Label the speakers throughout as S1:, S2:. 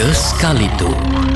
S1: Sesekali tu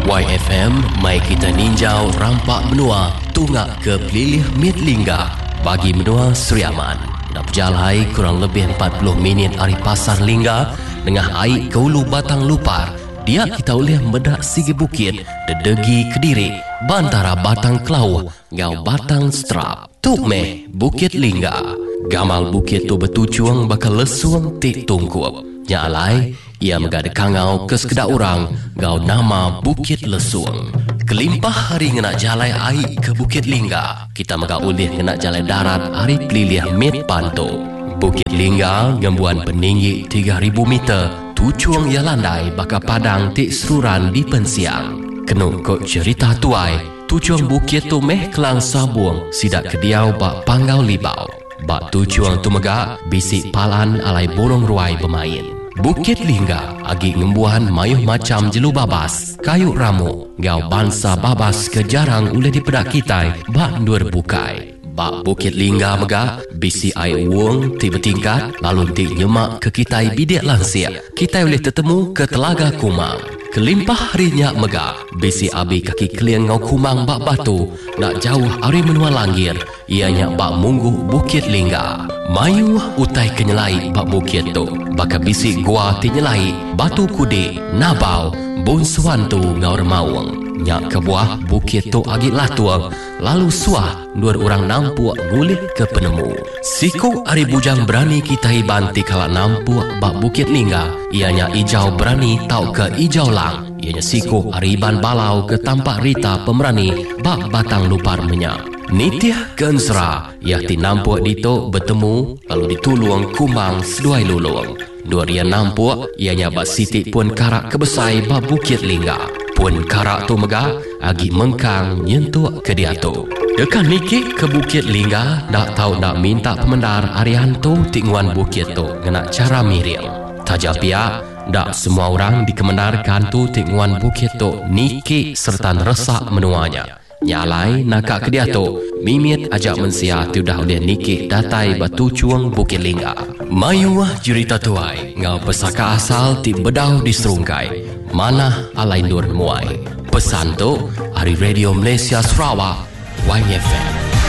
S1: YFM mai kita ninjau rampak benua tungak ke pelilih Mitlingga bagi menua Seriaman. Nak berjalai kurang lebih 40 minit hari pasar Lingga dengan air ke hulu Batang Lupar. Dia kita boleh medak sigi bukit dedegi Kediri bantara Batang Kelau ngau Batang Strap tuk meh Bukit Lingga. Gamal bukit tu bertujuan bakal lesuang tik tungkup. Nyalai ia megada kangau ke sekedar orang ngau nama Bukit Lesuang. Kelimpah hari ngenak jalai air ke Bukit Lingga. Kita mega ulih ngenak jalai darat hari pelilih Mit Panto. Bukit Lingga ngembuan peninggi 3,000 meter. Tujuang ia landai baka padang tik seruran di pensiang. Kenuk kok cerita tuai. Tujuang bukit tu meh kelang sabuang sidak kediau bak panggau libau. Bak tujuang tu mega bisik palan alai borong ruai bermain. Bukit Lingga agi ngembuhan mayuh macam jelu babas, kayu ramu, ngau bansa babas ke jarang ule dipedak kitai bak nur bukai. Bak Bukit Lingga mega bisi air uang ti bertingkat lalu ti nyemak ke kitai bidik lansia. Kitai boleh tertemu ke Telaga Kumang. Kelimpah harinya mega bisi abi kaki keliang ngau Kumang bak batu nak jauh hari menua langir ianya bak munggu Bukit Lingga. Mayu utai kenyelai bak bukit tu baka bisi gua ti nyelai batu kudik nabau bun suantu ngau remawang. Nyak ke buah bukit tu agi latuang lalu suah dua orang nampuak ngulit ke penemu. Siku hari bujang berani kita banti kalau nampuak bak Bukit Lingga. Ianya ijau berani tau ke ijau lang. Ianya siku hari ban balau ke tampak rita pemerani bak Batang Lupar menyak. Nitiah kensera yahti nampuak dito bertemu lalu dituluang Kumang seduai luluang. Dua dia nampuak ianya bak sitik pun karak kebesai bak Bukit Lingga. Pun karak tu mega agi mengkang nyentuh ke dia tu. Dekat niki ke Bukit Lingga dak tahu nak minta pemendar arian tu tinguan bukit tu ngena cara miril. Tajap pia dak semua orang dikemendarkan tu tinguan bukit tu niki serta resak menuanya. Nyalai nakak ke dia tu mimit ajak mensia tu dah oleh niki datai batu cuang Bukit Lingga. Mayuah cerita tuai ngau pesaka asal ti bedau di serungkai. Mana alai nur muai. Pesan tu hari Radio Malaysia Sarawak YFM.